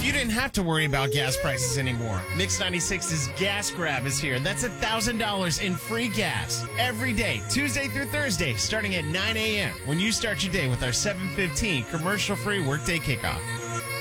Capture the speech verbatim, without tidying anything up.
you didn't have to worry about gas prices anymore. Mix ninety-six's Gas Grab is here. That's one thousand dollars in free gas every day, Tuesday through Thursday, starting at nine a.m. when you start your day with our seven fifteen commercial-free workday kickoff.